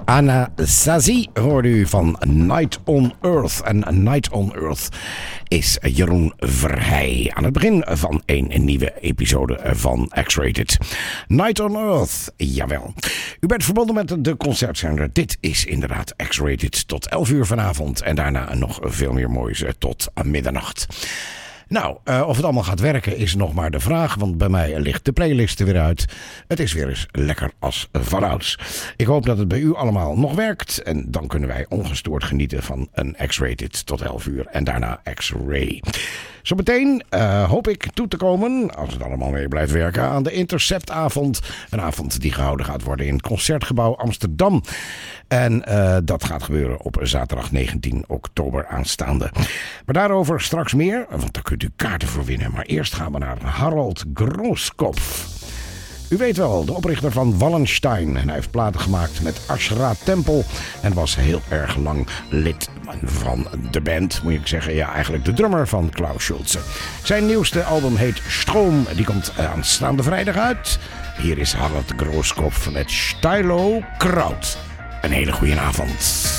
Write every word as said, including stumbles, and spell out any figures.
Anasazi hoorde u van Night on Earth. En Night on Earth is Jeroen Verheij aan het begin van een nieuwe episode van X-Rated. Night on Earth, jawel. U bent verbonden met de concertzender. Dit is inderdaad X-Rated tot elf uur vanavond. En daarna nog veel meer moois tot middernacht. Nou, uh, of het allemaal gaat werken is nog maar de vraag, want bij mij ligt de playlist er weer uit. Het is weer eens lekker als vanouds. Ik hoop dat het bij u allemaal nog werkt en dan kunnen wij ongestoord genieten van een X-Rated tot elf uur en daarna X-Ray. Zometeen uh, hoop ik toe te komen, als het allemaal mee blijft werken, aan de Interceptavond. Een avond die gehouden gaat worden in het Concertgebouw Amsterdam. En uh, dat gaat gebeuren op zaterdag negentien oktober aanstaande. Maar daarover straks meer, want daar kunt u kaarten voor winnen. Maar eerst gaan we naar Harald Grooskopf. U weet wel, de oprichter van Wallenstein. En hij heeft platen gemaakt met Ashra Tempel. En was heel erg lang lid van de band, moet ik zeggen. Ja, eigenlijk de drummer van Klaus Schulze. Zijn nieuwste album heet Stroom. Die komt aanstaande vrijdag uit. Hier is Harald Grooskopf met Stylo Kraut. Een hele goede avond.